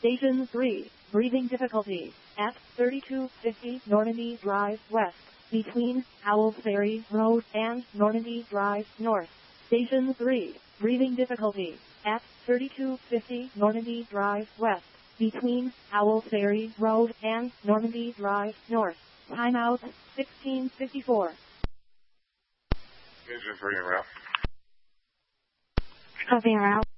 Station 3, breathing difficulty, at 3250 Normandy Drive West, between Owls Ferry Road and Normandy Drive North. Station 3, breathing difficulty, at 3250 Normandy Drive West, between Owls Ferry Road and Normandy Drive North. Timeout, 1654. Engine 3 en route. Copy en route.